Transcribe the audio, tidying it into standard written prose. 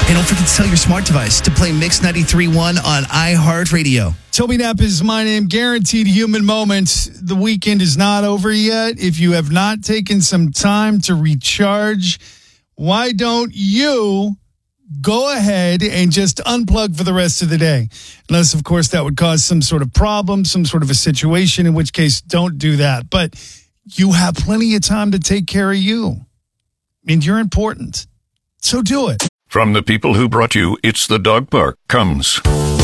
And don't forget to tell your smart device to play Mix 93.1 on iHeartRadio. Toby Knapp is my name. Guaranteed human moments. The weekend is not over yet. If you have not taken some time to recharge, why don't you go ahead and just unplug for the rest of the day? Unless, of course, that would cause some sort of problem, some sort of a situation, in which case don't do that. But you have plenty of time to take care of you. And you're important. So do it. From the people who brought you It's the Dog Park comes